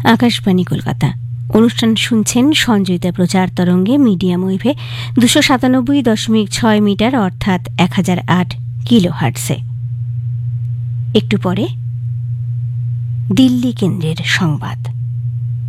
আকাশবাণী কলকাতা। অনুষ্ঠান শুনছেন সঞ্জয়িতা প্রচার তরঙ্গে মিডিয়াম ওয়েভে 297.6 মিটার অর্থাৎ 1008 কিলোহার্টজে। একটু পরে দিল্লি কেন্দ্রের সংবাদ।